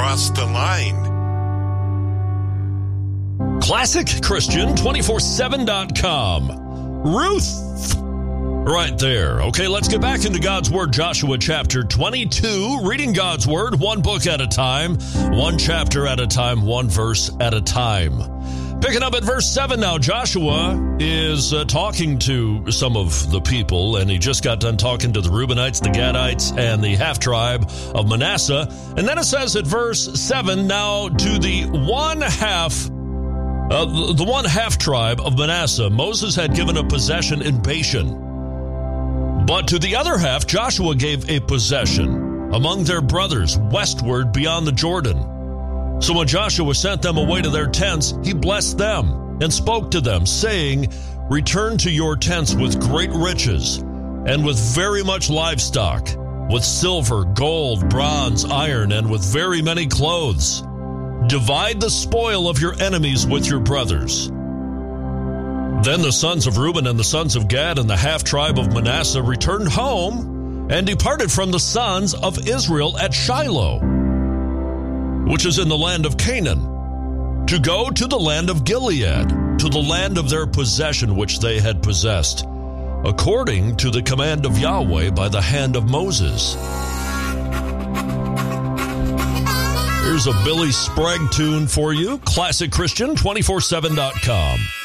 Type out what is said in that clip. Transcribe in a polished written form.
crossed the line. ClassicChristian247.com. Ruth. Right there. Okay, let's get back into God's Word. Joshua chapter 22. Reading God's Word, one book at a time, one chapter at a time, one verse at a time. Picking up at verse 7 now, Joshua is talking to some of the people, and he just got done talking to the Reubenites, the Gadites, and the half-tribe of Manasseh. And then it says at verse 7, now to the one half-tribe of Manasseh, Moses had given a possession in Bashan. But to the other half, Joshua gave a possession among their brothers westward beyond the Jordan. So when Joshua sent them away to their tents, he blessed them and spoke to them, saying, return to your tents with great riches and with very much livestock, with silver, gold, bronze, iron, and with very many clothes. Divide the spoil of your enemies with your brothers. Then the sons of Reuben and the sons of Gad and the half-tribe of Manasseh returned home and departed from the sons of Israel at Shiloh, which is in the land of Canaan, to go to the land of Gilead, to the land of their possession which they had possessed, according to the command of Yahweh by the hand of Moses. Here's a Billy Sprague tune for you, ClassicChristian247.com.